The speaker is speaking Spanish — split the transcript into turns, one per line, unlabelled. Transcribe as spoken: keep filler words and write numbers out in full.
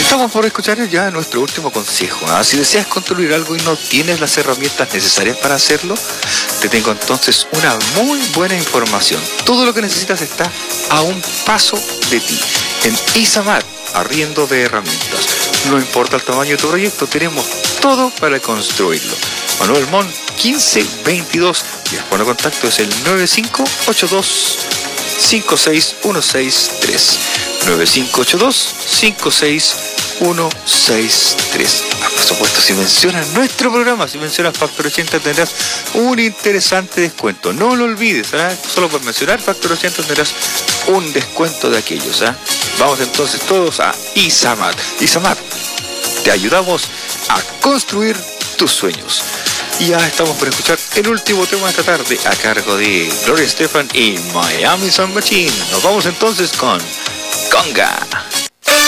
Estamos por escuchar ya nuestro último consejo, ¿ah? Si deseas construir algo y no tienes las herramientas necesarias para hacerlo, te tengo entonces una muy buena información. Todo lo que necesitas está a un paso de ti. En Izamat, arriendo de herramientas. No importa el tamaño de tu proyecto, tenemos todo para construirlo. Manuel Mon, quince veintidós. Y el teléfono de contacto es el nueve cinco ocho dos cinco seis uno seis tres. nueve cinco ocho dos cinco seis uno seis tres. Ah, por supuesto, si mencionas nuestro programa, si mencionas Factor ochenta, tendrás un interesante descuento. No lo olvides, ¿eh? Solo por mencionar Factor ochenta tendrás un descuento de aquellos. ¿eh? Vamos entonces todos a Izamat. Izamat, te ayudamos a construir tus sueños. Y ya estamos por escuchar el último tema de esta tarde a cargo de Gloria Estefan y Miami Sound Machine. Nos vamos entonces con Conga.